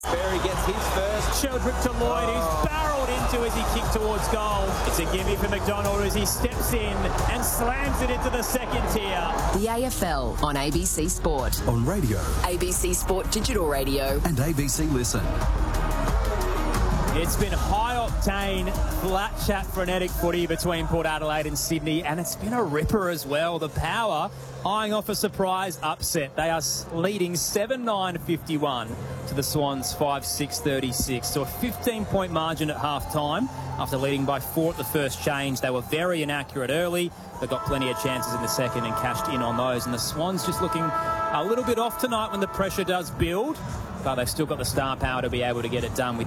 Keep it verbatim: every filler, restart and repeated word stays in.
Berry gets his first. Sheldrick to Lloyd, who's barrelled into as he kicked towards goal. It's a gimme for McDonald as he steps in and slams it into the second tier. The A F L on A B C Sport. On radio, A B C Sport Digital Radio. and A B C Listen. It's been high-octane, flat-chat, frenetic footy between Port Adelaide and Sydney, and it's been a ripper as well. The Power eyeing off a surprise upset. They are leading seven nine fifty-one to the Swans five six thirty-six. So a fifteen-point margin at half-time. After leading by four at the first change, they were very inaccurate early. They got plenty of chances in the second and cashed in on those. And the Swans just looking a little bit off tonight when the pressure does build, but they've still got the star power to be able to get it done with